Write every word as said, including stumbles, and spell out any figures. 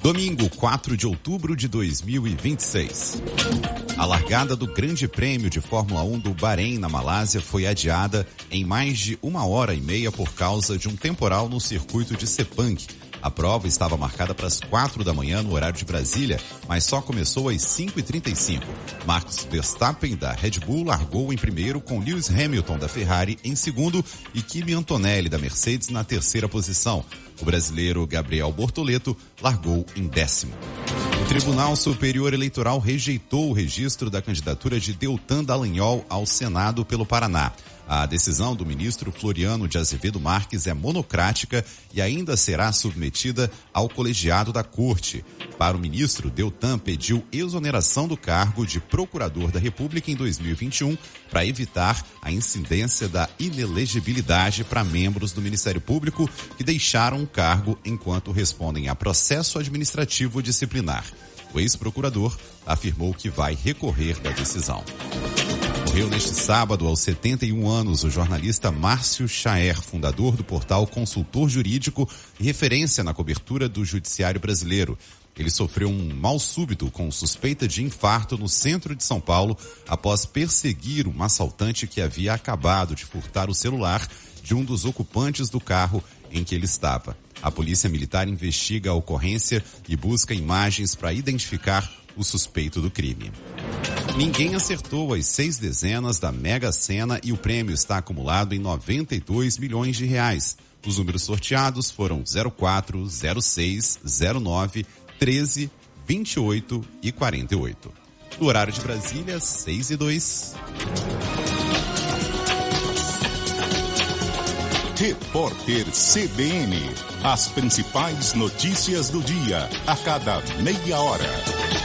Domingo, quatro de outubro de dois mil e vinte e seis. A largada do Grande Prêmio de Fórmula um do Bahrein, na Malásia, foi adiada em mais de uma hora e meia por causa de um temporal no circuito de Sepang. A prova estava marcada para as quatro da manhã no horário de Brasília, mas só começou às cinco e trinta e cinco. Max Verstappen, da Red Bull, largou em primeiro, com Lewis Hamilton, da Ferrari, em segundo e Kimi Antonelli, da Mercedes, na terceira posição. O brasileiro Gabriel Bortoleto largou em décimo. O Tribunal Superior Eleitoral rejeitou o registro da candidatura de Deltan Dallagnol ao Senado pelo Paraná. A decisão do ministro Floriano de Azevedo Marques é monocrática e ainda será submetida ao colegiado da Corte. Para o ministro, Deltan pediu exoneração do cargo de procurador da República em dois mil e vinte e um para evitar a incidência da inelegibilidade para membros do Ministério Público que deixaram o cargo enquanto respondem a processo administrativo disciplinar. O ex-procurador afirmou que vai recorrer da decisão. Morreu neste sábado, aos setenta e um anos, o jornalista Márcio Chaer, fundador do portal Consultor Jurídico e referência na cobertura do judiciário brasileiro. Ele sofreu um mal súbito com suspeita de infarto no centro de São Paulo após perseguir um assaltante que havia acabado de furtar o celular de um dos ocupantes do carro em que ele estava. A polícia militar investiga a ocorrência e busca imagens para identificar o suspeito do crime. Ninguém acertou as seis dezenas da Mega Sena e o prêmio está acumulado em noventa e dois milhões de reais. Os números sorteados foram zero quatro, zero seis, zero nove, treze, vinte e oito e quarenta e oito. No horário de Brasília, seis e dois. Repórter C B N. As principais notícias do dia, a cada meia hora.